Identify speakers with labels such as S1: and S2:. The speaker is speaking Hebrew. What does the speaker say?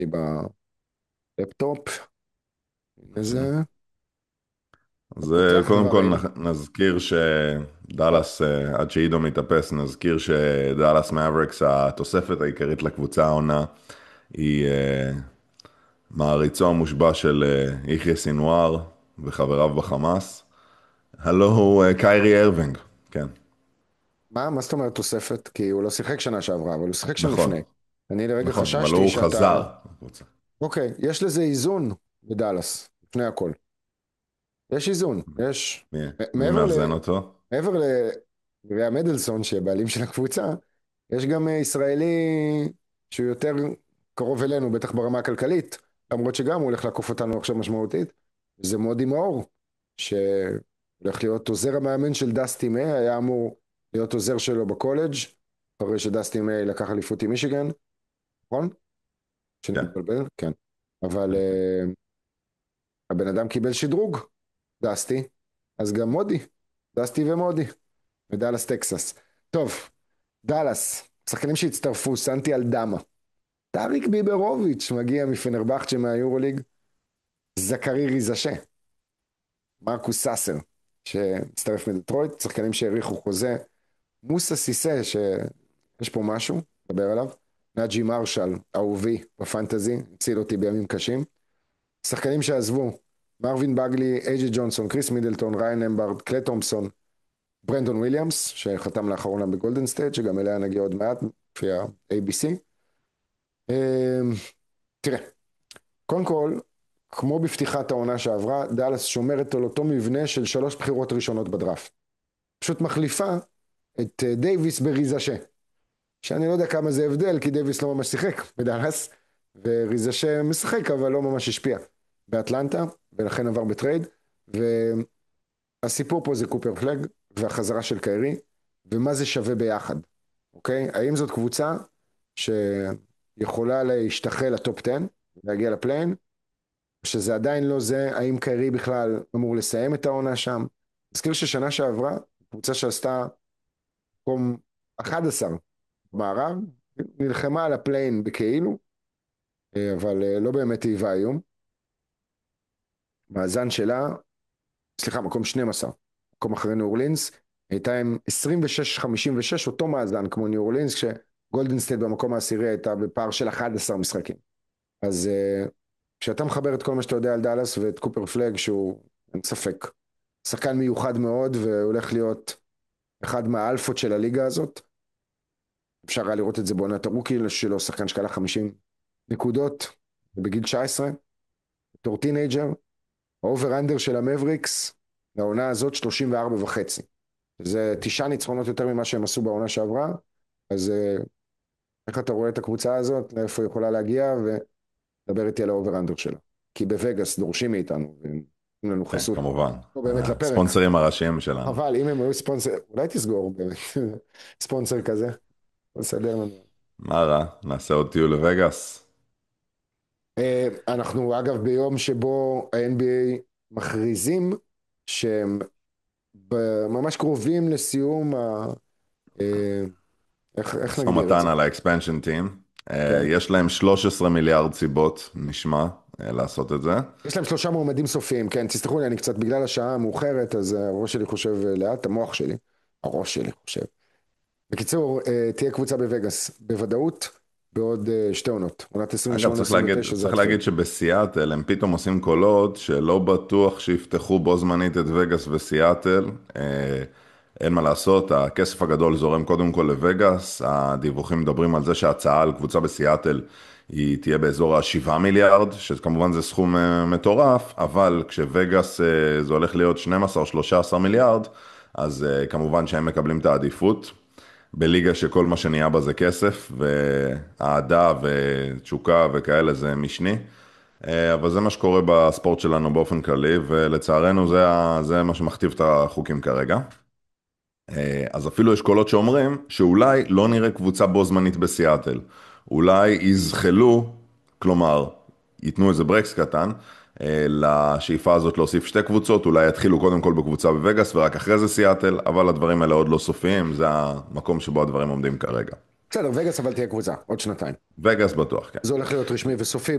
S1: היא בלפטופ, איזה,
S2: אז
S1: פותח
S2: קודם כל
S1: דברים.
S2: נזכיר שדאלאס, עד שעידו מתאפס, נזכיר שדאלאס מאבריקס, התוספת העיקרית לקבוצה העונה, היא מעריצו המושבע של יחיא סינואר וחבריו בחמאס. הלו הוא קיירי ארווינג, כן,
S1: מה זאת אומרת תוספת? כי הוא לא שיחק שנה שעברה, אבל הוא שיחק שם
S2: נכון,
S1: לפני. אני לרגע
S2: נכון, אבל
S1: חששתי
S2: הוא
S1: שאתה...
S2: חזר לקבוצה.
S1: אוקיי, יש לזה איזון בדאלאס, לפני הכל. יש איזון, יש...
S2: מי, מי
S1: מעבר
S2: מאזן אותו?
S1: מעבר לגביע מדלסון, שבעלים של הקבוצה, יש גם ישראלי שהוא יותר קרוב אלינו, בטח ברמה הכלכלית, למרות שגם הוא הולך לעקוף אותנו עכשיו משמעותית, זה מודי מאור, שהולך להיות עוזר המאמן של דסטי מיי, היה אמור להיות עוזר שלו בקולג', אחרי שדסטי מיי לקח אליפות עם מישיגן, נכון? שאני
S2: כן,
S1: מתבלבל? כן. אבל
S2: כן, כן.
S1: הבן אדם קיבל שדרוג, דסטי, אז גם מודי, דסטי ומודי. מדאלאס טקסס. טוב, דאלאס, שחקנים שהצטרפו, סנטי אלדמה, טאריק ביברוביץ' מגיע מפנרבחצ'ה מהיורוליג, זכרי ריזשה, מרקוס סאסר, שהצטרף מדטרויט, שחקנים שהאריכו חוזה, מוסה סיסה, שיש פה משהו, נדבר עליו, נאג'י מרשל, אהובי בפנטזי, הציל אותי בימים קשים, שחקנים שעזבו, מרווין בגלי, אייג'י ג'ונסון, קריס מידלטון, ריין אמברד, קלי תומפסון, ברנדון וויליאמס, שחתם לאחרונה בגולדן סטייט, שגם אליה נגיע עוד מעט, לפי ה-ABC. תראה, קודם כל, כמו בפתיחת העונה שעברה, דאלאס שומרת על אותו מבנה של 3 בחירות ראשונות בדראפט. פשוט מחליפה את דייביס בריזשה, שאני לא יודע כמה זה הבדל, כי דייביס לא ממש שיחק בדאלאס, וריזשה משחק, אבל לא ממש השפיע באטלנטה, ולכן עבר בטרייד, והסיפור פה זה קופר פלג, והחזרה של קיירי, ומה זה שווה ביחד, אוקיי? האם זאת קבוצה שיכולה להשתחל לטופ 10, להגיע לפליין, או שזה עדיין לא זה, האם קיירי בכלל אמור לסיים את העונה שם? נזכיר ששנה שעברה, קבוצה שעשתה מקום 11 במערב, נלחמה על הפליין בכאילו, אבל לא באמת היווה איום. מאזן שלה, סליחה, מקום 12, מקום אחרי ניו אורלינס, הייתה עם 26-56, אותו מאזן כמו ניו אורלינס, כשגולדן סטייט במקום העשירי הייתה בפער של 11 משחקים. אז כשאתה מחבר את כל מה שאתה יודע על דאלאס ואת קופר פלג, שהוא, אין ספק, שחקן מיוחד מאוד, והולך להיות אחד מהאלפות של הליגה הזאת, אפשר היה לראות את זה בעונת הרוקי שלו, שחקן שקלה 50 נקודות, בגיל 19, בתור טינג'ר, האובר אנדר של המבריקס, לעונה הזאת 34 וחצי. זה 9 ניצחונות יותר ממה שהם עשו בעונה שעברה, אז איך אתה רואה את הקבוצה הזאת, לאיפה היא יכולה להגיע, ודבר איתי על האובר אנדר שלה. כי בווגאס דורשים מאיתנו, ונותנים לנו
S2: כן,
S1: חסות.
S2: כמובן.
S1: לא באמת לפרק.
S2: הספונסרים הראשיים שלנו.
S1: אבל אם הם היו ספונסר, אולי תסגור באמת ספונסר כזה, בסדר לנו.
S2: מה רע? נעשה עוד טיול לווגאס.
S1: אנחנו אגב ביום שבו ה-NBA מכריזים שהם ממש קרובים לסיום אה, איך
S2: משא
S1: נגדיר את זה?
S2: ומתן על האקספנשן טים.
S1: כן.
S2: יש להם 13 מיליארד סיבות, נשמע, לעשות את זה.
S1: יש להם 3 מועמדים סופיים, כן, תסלחו לי, אני קצת בגלל השעה המאוחרת, אז הראש שלי חושב לאט, המוח שלי, הראש שלי חושב. בקיצור, תהיה קבוצה בווגאס, בוודאות, בעוד 2 עונות, עונת
S2: אגב,
S1: 28-29 זה
S2: צריך
S1: התחיל.
S2: להגיד שבסיאטל הם פתאום עושים קולות שלא בטוח שיפתחו בו זמנית את וגאס וסיאטל. אין מה לעשות, הכסף הגדול זורם קודם כל לווגאס. הדיווחים מדברים על זה שההצעה על קבוצה בסיאטל היא תהיה באזור ה-7 מיליארד, שכמובן זה סכום מטורף, אבל כשווגאס זה הולך להיות 12 או 13 מיליארד, אז כמובן שהם מקבלים את העדיפות. בליגה שכל מה שנהיה בה זה כסף, ואהדה ותשוקה וכאלה זה משני. אבל זה מה שקורה בספורט שלנו באופן כללי, ולצערנו זה מה שמכתיב את החוקים כרגע. אז אפילו יש קולות שאומרים שאולי לא נראה קבוצה בו זמנית בסיאטל. אולי יזחלו, כלומר, ייתנו איזה ברקס קטן, לשאיפה הזאת להוסיף 2 קבוצות, אולי יתחילו קודם כל בקבוצה בווגאס ורק אחרי זה סיאטל, אבל הדברים האלה עוד לא סופיים, זה המקום שבו הדברים עומדים כרגע.
S1: בסדר, וגאס אבל תהיה קבוצה, עוד 2 שנתיים.
S2: וגאס בטוח, כן.
S1: זה הולך להיות רשמי וסופי